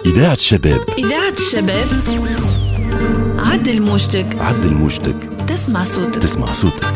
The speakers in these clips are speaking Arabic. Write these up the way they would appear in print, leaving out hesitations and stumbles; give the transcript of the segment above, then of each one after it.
إذاعة الشباب. إذاعة الشباب. عدل موجتك. عدل موجتك. تسمع صوتك. تسمع صوتك.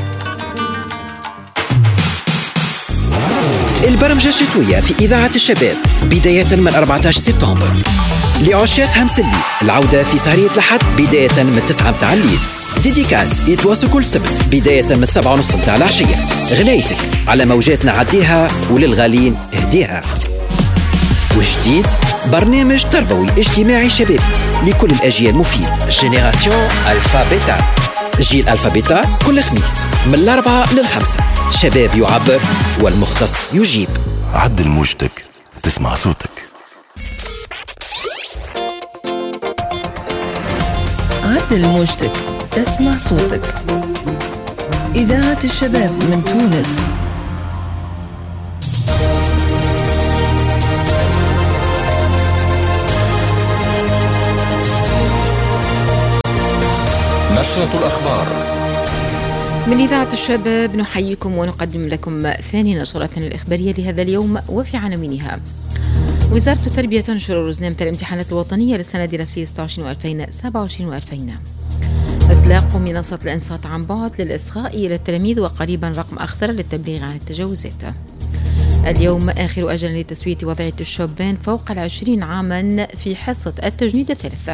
البرمجة الشتوية في إذاعة الشباب بداية من 14 سبتمبر. لعشاق همسلي العودة في سهرية لحد بداية من 9 متاع الليل. ديديكاس يتواصل كل سبت بداية من 7:30 متاع العشية. غنايتك على موجاتنا عديها وللغالين اهديها. وجديد برنامج تربوي اجتماعي شبابي لكل الأجيال مفيد. جينيراسيون ألفا بيتا. جيل ألفا بيتا كل خميس من 4 ل5. شباب يعبر والمختص يجيب. عدل موجتك تسمع صوتك. عدل موجتك تسمع صوتك. إذاعة الشباب من تونس. نشرة الأخبار من إذاعة الشباب. نحييكم ونقدم لكم ثاني نشرتنا الإخبارية لهذا اليوم، وفي عناوينها: وزارة التربية تنشر رزنامة الامتحانات الوطنية للسنة الدراسية 26 و2027 و2000. إطلاق منصة الإنصات عن بعد للإصغاء إلى التلاميذ، وقريبا رقم أخضر للتبليغ عن التجاوزات. اليوم آخر أجل لتسوية وضعية الشابين فوق 20 عاما في حصة التجنيد الثالثة.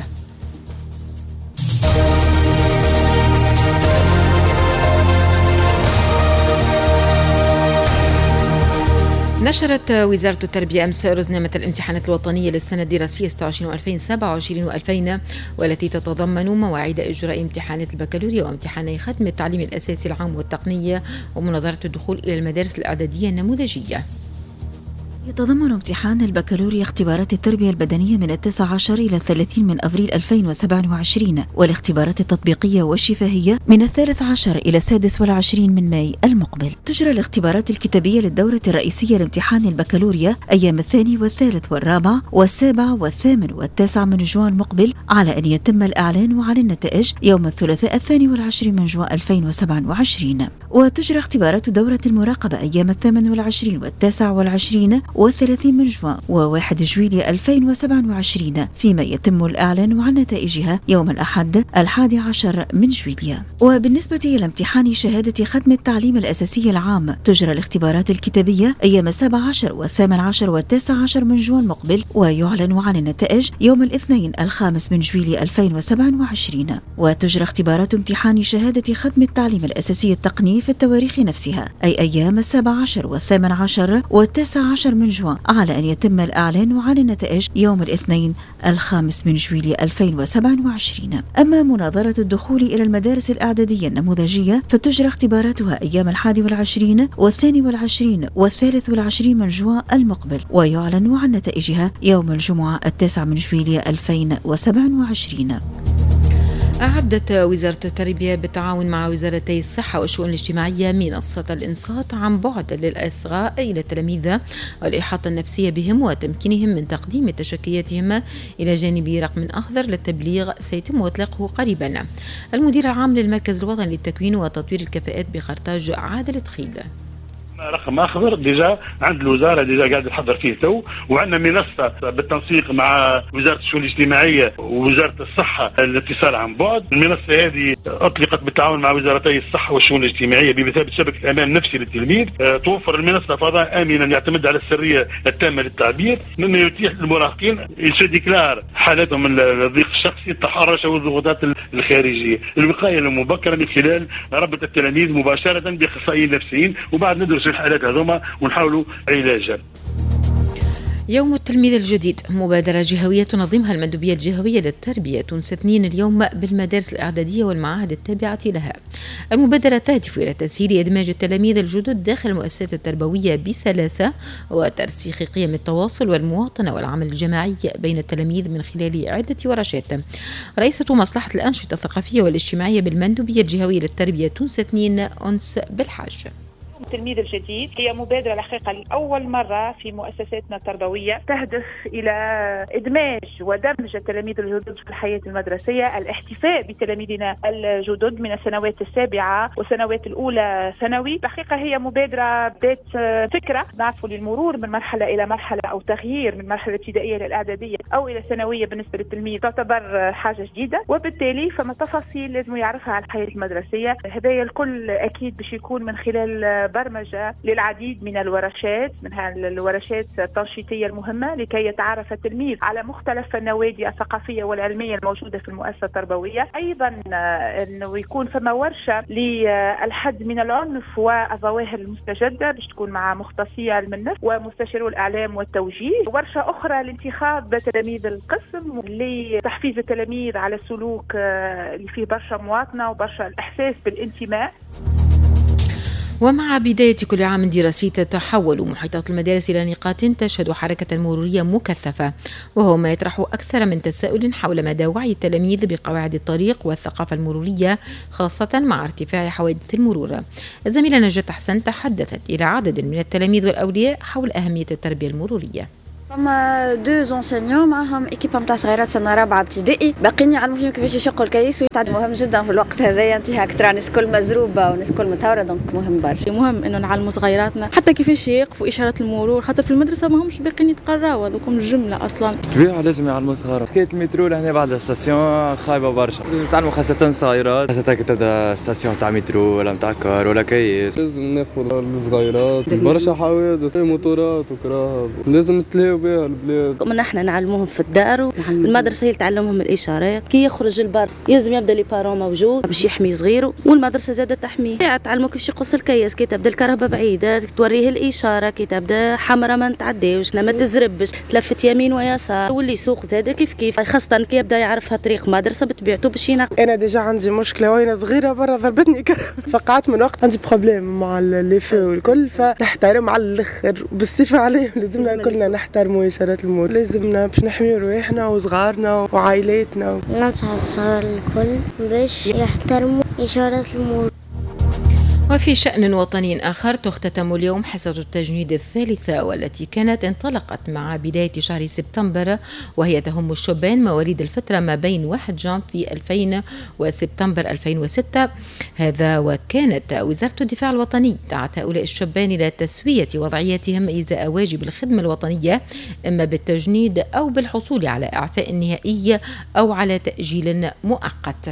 نشرت وزارة التربية أمس رزنامة الامتحانات الوطنية للسنة الدراسية 26 و2027 و2000، والتي تتضمن مواعيد إجراء امتحانات البكالوريا وامتحاني ختم التعليم الأساسي العام والتقنية ومناظرة الدخول إلى المدارس الإعدادية النموذجية. يتضمن امتحان البكالوريا اختبارات التربية البدنية من 19 إلى 30 من أبريل 2027، والاختبارات التطبيقية والشفاهية من 13 إلى 26 من ماي المقبل. تجرى الاختبارات الكتابية للدورة الرئيسية لامتحان البكالوريا أيام 2 و3 و4 و7 و8 و9 من جوان المقبل، على أن يتم الإعلان عن النتائج يوم الثلاثاء 22 من جوان 2027. وتجرى اختبارات دورة المراقبة أيام 28 و29 و30 من جوان و1 جويلية 2027، فيما يتم الإعلان عن نتائجها يوم الأحد 11 من جويلية. وبالنسبة إلى امتحان شهادة ختم التعليم الأساسي العام، تجرى الاختبارات الكتابية أيام 17 و18 و19 من جوان مقبل، ويعلن عن النتائج يوم الاثنين 5 من جويلية 2027. وتجرى اختبارات امتحان شهادة ختم التعليم الأساسي التقني في التواريخ نفسها، أي أيام 17 و18 و19 من جوان، على أن يتم الإعلان عن النتائج يوم الاثنين 5 من جويلية 2027. أما مناظرة الدخول إلى المدارس الإعدادية النموذجية، فتجرى اختباراتها أيام 21 و22 و23 من جوان المقبل، ويعلن عن نتائجها يوم الجمعة 9 من جويلية 2027. أعدت وزارة التربية بالتعاون مع وزارتي الصحة والشؤون الاجتماعية منصة الإنصات عن بعد للإصغاء إلى التلاميذ والإحاطة النفسية بهم وتمكينهم من تقديم تشكياتهم، إلى جانب رقم أخضر للتبليغ سيتم إطلاقه قريبا. المدير العام للمركز الوطني للتكوين وتطوير الكفاءات بقرطاج عادل تخيل: رقم اخضر ديجا عند الوزاره ديجا قاعد تحضر فيه تو، وعندنا منصه بالتنسيق مع وزاره الشؤون الاجتماعيه ووزاره الصحه الاتصال عن بعد. المنصه هذه اطلقت بالتعاون مع وزارتي الصحه والشؤون الاجتماعيه بمثابه شبكه امان نفسي للتلميذ. توفر المنصه فضاء امنا يعتمد على السريه التامه للتعبير، مما يتيح للمراهقين يسو ديكلار حالتهم من الضيق الشخصي، التحرش او الضغوطات الخارجيه. الوقايه المبكره من خلال ربط التلاميذ مباشره باخصائيين نفسيين، وبعد ندرس الحالات هذوما ونحاولوا علاجها. يوم التلميذ الجديد، مبادرة جهوية تنظمها المندوبية الجهوية للتربية تونس 2 اليوم بالمدارس الإعدادية والمعاهد التابعة لها. المبادرة تهدف إلى تسهيل إدماج التلاميذ الجدد داخل المؤسسات التربوية بسلاسة، وترسيخ قيم التواصل والمواطنة والعمل الجماعي بين التلاميذ من خلال عدة ورشات. رئيسة مصلحة الأنشطة الثقافية والاجتماعية بالمندوبية الجهوية للتربية تونس 2 أنس بالحاج: التلميذ الجديد. هي مبادرة الحقيقة لأول مرة في مؤسساتنا التربوية تهدف إلى إدماج ودمج التلاميذ الجدد في الحياة المدرسية، الاحتفاء بتلاميذنا الجدد من السنوات السابعة والسنوات الأولى ثانوي. الحقيقة هي مبادرة ذات فكرة نعرف للمرور من مرحلة إلى مرحلة أو تغيير من مرحلة ابتدائية للإعدادية أو إلى ثانوية بالنسبة للتلميذ تعتبر حاجة جديدة، وبالتالي فما تفاصيل لازم يعرفها على الحياة المدرسية. هذا الكل أكيد باش يكون من خلال برمجة للعديد من الورشات، من الورشات التنشيطية المهمة لكي يتعرف التلميذ على مختلف النوادي الثقافية والعلمية الموجودة في المؤسسة التربوية. أيضا أنه يكون فما ورشة للحد من العنف والظواهر المستجدة باش تكون مع مختصي علم النفس ومستشارو الإعلام والتوجيه. ورشة أخرى لانتخاب تلاميذ القسم لتحفيز التلاميذ على السلوك اللي فيه برشا مواطنة وبرشا الإحساس بالانتماء. ومع بداية كل عام دراسي تتحول محيطات المدارس إلى نقاط تشهد حركة مرورية مكثفة، وهو ما يطرح أكثر من تساؤل حول مدى وعي التلاميذ بقواعد الطريق والثقافة المرورية، خاصة مع ارتفاع حوادث المرور. الزميلة نجاة حسن تحدثت إلى عدد من التلاميذ والأولياء حول أهمية التربية المرورية. فما دوز انسينيون معهم ايكيب نتاع صغيرات سنه رابعه ابتدائي باقيين يعلموهم كيفاش يشقوا الكيس ويتعد. مهم جدا في الوقت هذايا انتهاك ترى الناس كل مزروبه والناس كل متهوره، دونك مهم برشا. مهم انه نعلموا صغيراتنا حتى كيفاش يوقفوا اشارات المرور، خاطر في المدرسه ما همش باقيين يتقراوا هذوكم الجمله اصلا. طبيعي لازم يعلموا صغار. حكايه المترو لهنا بعد الستاسيون خايبه برشا، لازم تعلموا خاصه الصغيرات، خاصه كي تبدا ستاسيون تاع مترو ولا نتاع كار ولا كيس. لازم ناخذ الصغيرات برشا حوادث موتورات وكراهب، لازم نتلاهوا بها البلاد. من احنا نعلموهم في الدار والمدرسه تعلمهم الاشارات، كي يخرج البر لازم يبدا لي بارون موجود باش يحمي صغيره، والمدرسه زادت تحميه. تعلموا كيفاش يقص الكيس، كي تبدا الكهرباء بعيده توريه الاشاره، كي تبدا حمراء ما نتعداوش، ما تزربش، تلفت يمين ويسار، واللي يسوق زاد كيف خاصه كي يبدا يعرفها طريق مدرسه بطبيعته باش ينقل. انا ديجا عندي مشكله وانا صغيره برا ضربتني فقعت من وقت عندي بروبليم مع لي فو والكل، فنحترم على الاخر بالصفه عليهم. لازمنا كلنا نحترموا اشارات المرور، لازمنا باش نحميو رواحنا وصغارنا وعائلاتنا. ننصح الصغار الكل باش يحترموا إشارات المرور. وفي شأن وطني آخر، تختتم اليوم حصة التجنيد الثالثة، والتي كانت انطلقت مع بداية شهر سبتمبر، وهي تهم الشبان مواليد الفترة ما بين 1 جانفي 2000 وسبتمبر 2006. هذا وكانت وزارة الدفاع الوطني دعت هؤلاء الشبان إلى تسوية وضعيتهم إزاء واجب الخدمة الوطنية، إما بالتجنيد أو بالحصول على إعفاء نهائي أو على تأجيل مؤقت.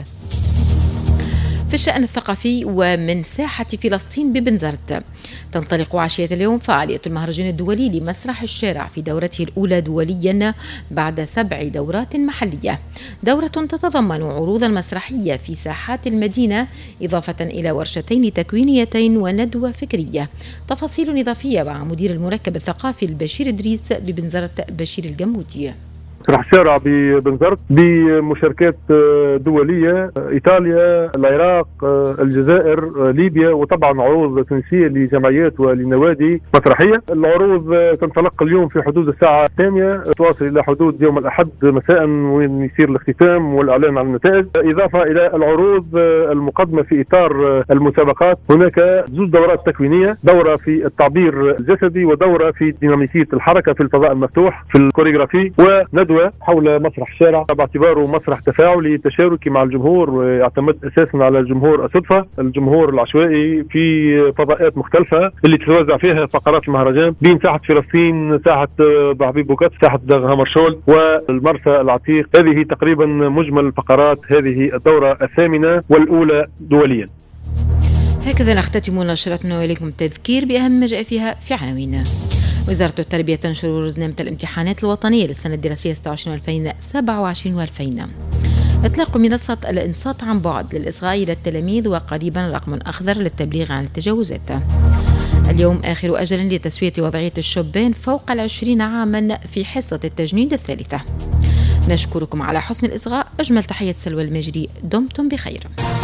في الشأن الثقافي، ومن ساحة فلسطين ببنزرت، تنطلق عشية اليوم فعالية المهرجان الدولي لمسرح الشارع في دورته الأولى دوليا بعد 7 دورات محلية. دورة تتضمن عروضا مسرحية في ساحات المدينة، إضافة إلى ورشتين تكوينيتين وندوة فكرية. تفاصيل إضافية مع مدير المركب الثقافي البشير إدريس ببنزرت بشير الجمودي. مسرح الشارع ببنزرت بمشاركات دولية، إيطاليا، العراق، الجزائر، ليبيا، وطبعا عروض تونسية لجمعيات ولنوادي مسرحية. العروض تنطلق اليوم في حدود الساعة 8، تواصل إلى حدود يوم الأحد مساء وين يصير الاختتام والإعلان عن النتائج. إضافة إلى العروض المقدمة في إطار المسابقات، هناك 2 دورات تكوينية، دورة في التعبير الجسدي ودورة في ديناميكية الحركة في الفضاء المفتوح في الكوريغرافي، وندوة حول مسرح الشارع باعتباره مسرح تفاعلي تشاركي مع الجمهور، ويعتمد اساسا على الجمهور الصدفه، الجمهور العشوائي في فضاءات مختلفه اللي تتوزع فيها فقرات المهرجان بين ساحه فلسطين، ساحه بحبيب بوكات، ساحه هامرشولد والمرسى العتيق. هذه تقريبا مجمل فقرات هذه الدوره الثامنه والأولى دوليا. هكذا نختتم نشرتنا، وإليكم التذكير بأهم ما جاء فيها في عناوين. وزارة التربية تنشر رزنامة الامتحانات الوطنية للسنة الدراسية 26/2027 و2000. إطلاق منصة الإنصات عن بعد للإصغاء إلى التلاميذ، وقريبا رقم أخضر للتبليغ عن التجاوزات. اليوم آخر أجل لتسوية وضعية الشبان فوق 20 عاما في حصة التجنيد الثالثة. نشكركم على حسن الإصغاء. أجمل تحية سلوى المجري، دمتم بخير.